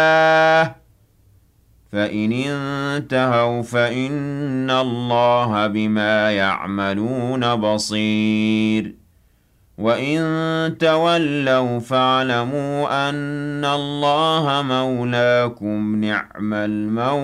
فإن انتهوا فإن الله بما يعملون بصير وإن تولوا فاعلموا أن الله مولاكم نعم المولى